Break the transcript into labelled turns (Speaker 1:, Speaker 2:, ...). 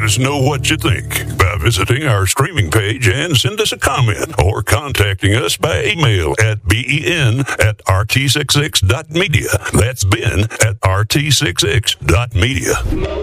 Speaker 1: us know what you think by visiting our streaming page and send us a comment or contacting us by email at ben@rt66.media. That's Ben at rt66.media.